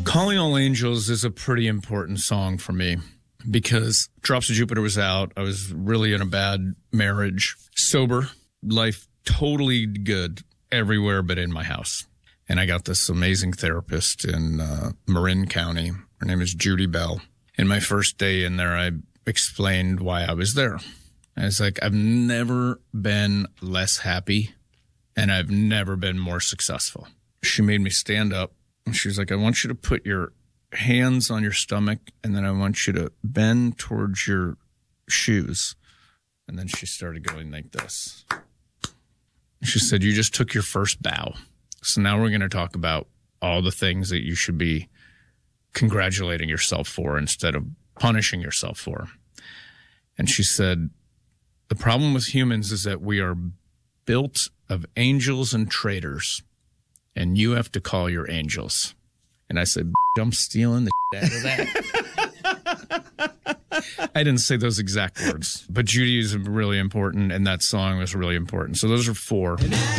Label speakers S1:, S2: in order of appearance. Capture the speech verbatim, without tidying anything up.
S1: Calling All Angels is a pretty important song for me because Drops of Jupiter was out. I was really in a bad marriage, sober, life totally good everywhere but in my house. And I got this amazing therapist in uh, Marin County. Her name is Judy Bell. And my first day in there, I explained why I was there. I was like, I've never been less happy, and I've never been more successful. She made me stand up, and she was like, I want you to put your hands on your stomach, and then I want you to bend towards your shoes. And then she started going like this. She said, you just took your first bow. So now we're going to talk about all the things that you should be congratulating yourself for instead of punishing yourself for. And she said, the problem with humans is that we are built of angels and traitors, and you have to call your angels. And I said, I'm stealing the shit out of that. I didn't say those exact words, but Judy is really important, and that song was really important. So those are four.